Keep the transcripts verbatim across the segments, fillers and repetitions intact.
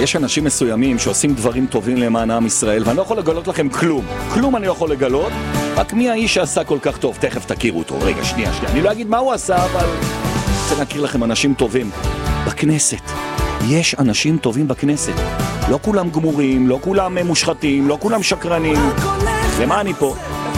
יש אנשים מסוימים שעושים דברים טובים למען עם ישראל, ואני לא יכול לגלות לכם כלום. כלום אני לא יכול לגלות, רק מי האיש שעשה כל כך טוב, תכף תכירו אותו. רגע, שנייה, שנייה. אני לא אגיד מה הוא עשה, אבל רוצה להכיר לכם אנשים טובים. בכנסת. יש אנשים טובים בכנסת. לא כולם גמורים, לא כולם מושחתים, לא כולם שקרנים. למה אני פה?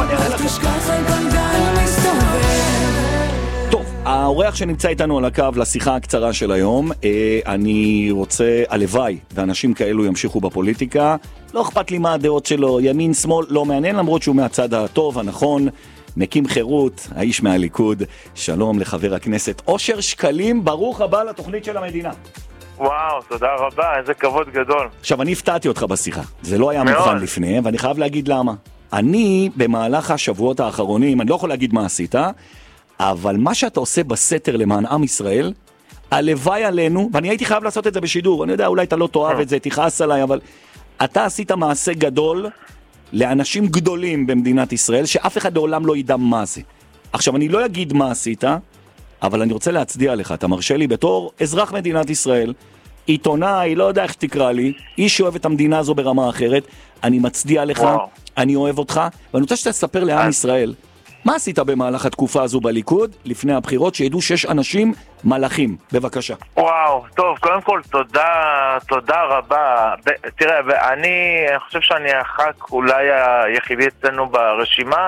טוב, האורח שנמצא איתנו על הקו לשיחה הקצרה של היום, אני רוצה, הלוואי, ואנשים כאלו ימשיכו בפוליטיקה. לא אכפת לי מה הדעות שלו, ימין, שמאל, לא מעניין, למרות שהוא מהצד הטוב, הנכון. מקים חירות, האיש מהליכוד. שלום לחבר הכנסת אושר שקלים, ברוך הבא לתוכנית של המדינה. וואו, תודה רבה, איזה כבוד גדול. עכשיו, אני הפתעתי אותך בשיחה. זה לא היה מוכן לפני, ואני חייב להגיד למה. אני, במהלך השבועות האחרונים, אני לא יכול להגיד מה עשית, אבל מה שאתה עושה בסתר למען עם ישראל, הלוואי עלינו, ואני הייתי חייב לעשות את זה בשידור, אני יודע, אולי אתה לא תאהב את זה, תכעס עליי, אבל אתה עשית מעשה גדול לאנשים גדולים במדינת ישראל, שאף אחד לעולם לא ידע מה זה. עכשיו, אני לא אגיד מה עשית, אבל אני רוצה להצדיע לך, אתה מרשה לי בתור אזרח מדינת ישראל, עיתונאי, לא יודע איך תקרא לי, איש שאוהב את המדינה הזו ברמה אחרת, אני מצדיע לך, וואו. אני אוהב אותך, ואני רוצה שתספר לעם ישראל, מה עשית במהלך התקופה הזו בליכוד, לפני הבחירות, שידעו שיש אנשים מלאכים, בבקשה. וואו, טוב, קודם כל תודה, תודה רבה. ב- תראה, אני חושב שאני הח"כ אולי היחידי אצלנו ברשימה,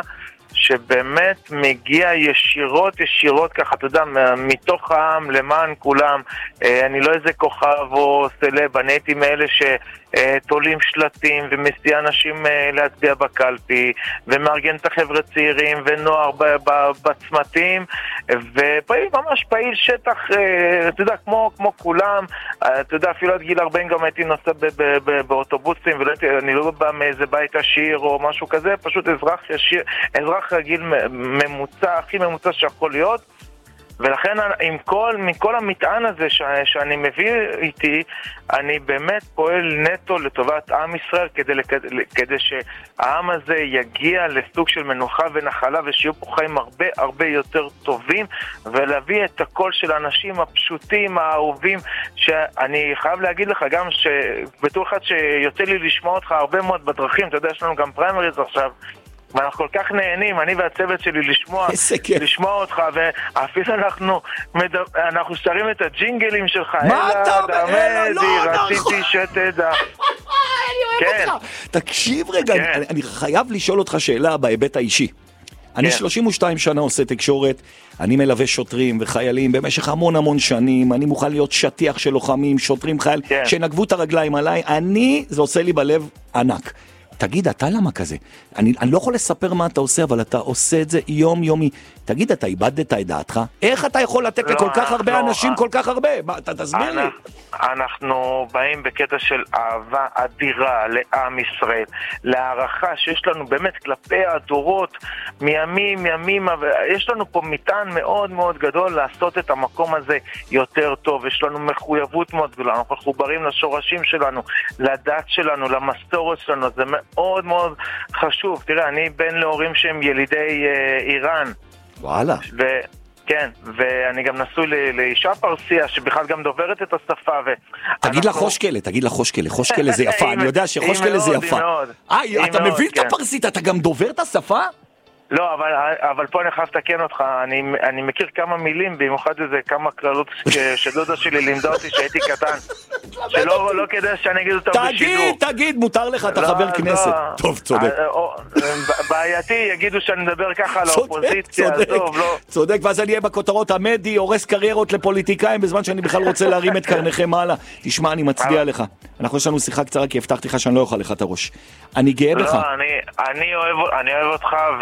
שבאמת מגיע ישירות, ישירות ככה, אתה יודע, מתוך העם, למען כולם. אני לא איזה כוכב או סלב, אני הייתי מאלה שתולים שלטים ומסיע אנשים להצביע בקלפי, ומארגן את החבר'ה צעירים ונוער בצמתים, ופעיל, ממש פעיל שטח, אתה יודע, כמו, כמו כולם. אתה יודע, אפילו עד גיל ארבעים גם הייתי נוסע באוטובוסים, ואני לא בא מאיזה בית עשיר או משהו כזה, פשוט אזרח ישיר, אזרח רגיל ממוצע, הכי ממוצע שיכול להיות. ולכן עם כל, מכל המטען הזה ש, שאני מביא איתי, אני באמת פועל נטו לטובת עם ישראל, כדי, כדי שהעם הזה יגיע לסוג של מנוחה ונחלה, ושיהיו פה חיים הרבה הרבה יותר טובים, ולהביא את הקול של האנשים הפשוטים, האהובים, שאני חייב להגיד לך גם שבתור אחד שיוצא לי לשמוע אותך הרבה מאוד בדרכים, אתה יודע, יש לנו גם פריימריז עכשיו, ואנחנו כל כך נהנים, אני והצוות שלי, לשמוע, לשמוע אותך, ואפילו אנחנו, אנחנו שרים את הג'ינגלים שלך. מה אתה אומר? אלא, דמדי, רציתי שתדע. אני אוהב אותך. תקשיב רגע, אני חייב לשאול אותך שאלה בהיבט האישי. אני שלושים ושתיים שנה עושה תקשורת, אני מלווה שוטרים וחיילים במשך המון המון שנים, אני מוכן להיות שטיח של לוחמים, שוטרים, חייל, שנגבו את הרגליים עליי, אני, זה עושה לי בלב ענק. תגיד, אתה למה כזה? אני, אני לא יכול לספר מה אתה עושה, אבל אתה עושה את זה יום יומי. תגיד, אתה איבדת את דעתך? איך אתה יכול לתת לא, לכל כך הרבה לא, אנשים כל כך הרבה? מה, אתה תסביר לי? אנחנו באים בקטע של אהבה אדירה לעם ישראל, להערכה שיש לנו באמת כלפי הדורות, מימים, ימים, יש לנו פה מטען מאוד מאוד גדול לעשות את המקום הזה יותר טוב, יש לנו מחויבות מאוד גדולה, אנחנו מחוברים לשורשים שלנו, לדת שלנו, למסורת שלנו, זה מאוד מאוד חשוב. תראה, אני בן להורים שהם ילידי אה, איראן. וואלה. ו... כן, ואני גם נשוי לאישה פרסיה שבכלל גם דוברת את השפה. תגיד לה חושקלה, תגיד לה חושקלה, חושקלה זה יפה, אני יודע שחושקלה זה יפה. אה, אתה מבין את הפרסית, אתה גם דובר את השפה? לא, אבל, אבל פה אני חייב לתקן אותך, אני, אני מכיר כמה מילים, במיוחד איזה כמה כללות שדודה שלי לימדה אותי שהייתי קטן, שלא לא כדאי שאני אגיד אותם בשידור. תגיד, תגיד, מותר לך, אתה חבר כנסת. טוב, צודק. בעייתי, יגידו שאני מדבר ככה על האופוזיציה, טוב, לא. צודק, ואז אני אהיה בכותרות, המדי הורס קריירות לפוליטיקאים, בזמן שאני בכלל רוצה להרים את קרניכם מעלה. תשמע, אני מצדיע לך. אנחנו יש לנו שיחה קצרה, כי הבטחתי לך שאני לא אוכל לך את הראש. אני גאה בך. לא, אני אוהב אותך, ו...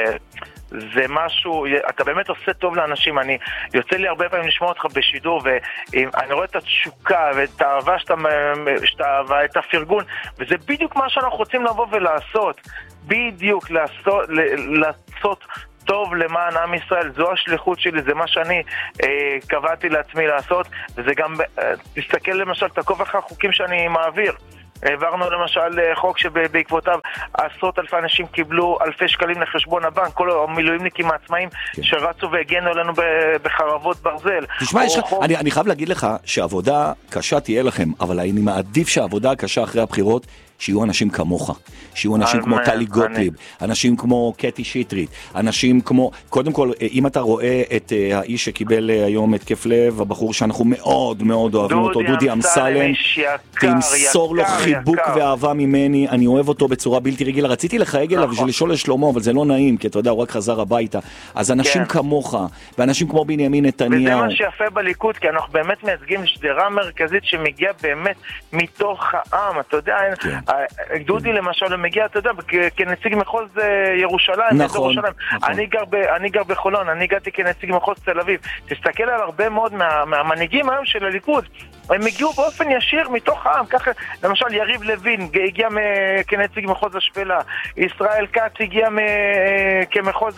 זה משהו, אתה באמת עושה טוב לאנשים. אני יוצא לי הרבה פעמים לשמוע אותך בשידור, ואני רואה את התשוקה ואת האהבה שאתה, שאתה, ואת הפרגון, וזה בדיוק מה שאנחנו רוצים לבוא ולעשות, בדיוק לעשות, לעשות טוב למען עם ישראל. זו השליחות שלי, זה מה שאני אה, קבעתי לעצמי לעשות, וזה גם, אה, תסתכל למשל, תעקוב אחרי החוקים שאני מעביר. העברנו למשל חוק שבעקבותיו עשרות אלפי אנשים קיבלו אלפי שקלים לחשבון הבנק, כל המילואימניקים העצמאים כן. שרצו והגנו לנו בחרבות ברזל. תשמע, יש... חוק... אני, אני חייב להגיד לך שעבודה קשה תהיה לכם, אבל אני מעדיף שהעבודה הקשה אחרי הבחירות שיהיו אנשים כמוך, שיהיו אנשים כמו טלי גוטליב, אנשים כמו קטי שטרית, אנשים כמו, קודם כל, אם אתה רואה את האיש שקיבל היום התקף לב, הבחור שאנחנו מאוד מאוד אוהבים אותו, דודי אמסלם, תמסור לו חיבוק ואהבה ממני, אני אוהב אותו בצורה בלתי רגילה, רציתי לחייג אליו בשביל לשאול לשלומו, אבל זה לא נעים, כי אתה יודע, הוא רק חזר הביתה, אז אנשים כמוך, ואנשים כמו בנימין נתניהו. וזה מה שיפה בליכוד, כי אנחנו באמת מייצגים שדרה מרכזית שמגיעה באמת מתוך העם, אתה יודע, דודי למשל מגיע, אתה יודע, כנציג מחוז ירושלים, נכון, אני גר בחולון, אני הגעתי כנציג מחוז תל אביב, תסתכל על הרבה מאוד מהמנהיגים היום של הליכוד, הם הגיעו באופן ישיר מתוך העם, ככה למשל יריב לוין הגיע כנציג מחוז השפלה, ישראל כץ הגיע כמחוז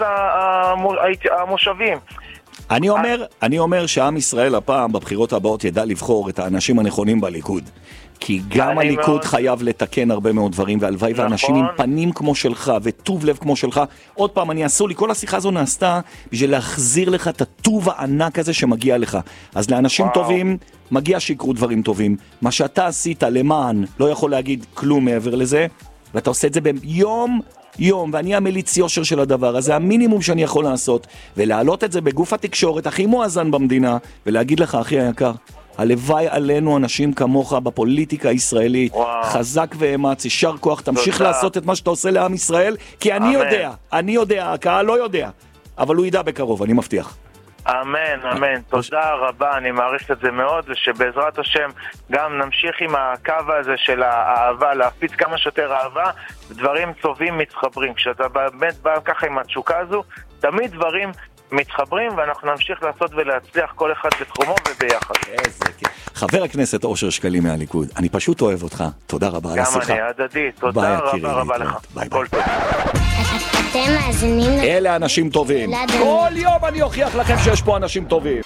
המושבים. אני אומר, אני אומר שעם ישראל הפעם בבחירות הבאות ידע לבחור את האנשים הנכונים בליכוד. כי גם הליכוד מאוד... חייב לתקן הרבה מאוד דברים, והלוואי נכון. ואנשים עם פנים כמו שלך, וטוב לב כמו שלך, עוד פעם, אני אעשו לי, כל השיחה הזו נעשתה, בשביל להחזיר לך את הטוב הענק הזה שמגיע לך. אז לאנשים וואו. טובים, מגיע שיקרו דברים טובים. מה שאתה עשית למען, לא יכול להגיד כלום מעבר לזה, ואתה עושה את זה ביום יום, ואני המליץ יושר של הדבר, אז זה המינימום שאני יכול לעשות, ולהעלות את זה בגוף התקשורת הכי מואזן במדינה, ולהגיד לך, אחי היקר, הלוואי עלינו אנשים כמוך בפוליטיקה הישראלית, וואו. חזק ואמץ, ישר כוח, תמשיך תודה. לעשות את מה שאתה עושה לעם ישראל, כי אני אמן. יודע, אני יודע, הקהל לא יודע, אבל הוא ידע בקרוב, אני מבטיח. אמן, אמן, תודה רבה, אני מעריך את זה מאוד, ושבעזרת השם גם נמשיך עם הקו הזה של האהבה, להפיץ כמה שיותר אהבה, דברים טובים מתחברים, כשאתה באמת בא ככה עם התשוקה הזו, תמיד דברים מתחברים, ואנחנו נמשיך לעשות ולהצליח כל אחד בתחומו וביחד. איזה כיף. חבר הכנסת אושר שקלים מהליכוד, אני פשוט אוהב אותך, תודה רבה על השיחה. גם אני, הדדי, תודה רבה רבה לך. ביי ביי. אתם מאזינים... אלה אנשים טובים. כל יום אני אוכיח לכם שיש פה אנשים טובים.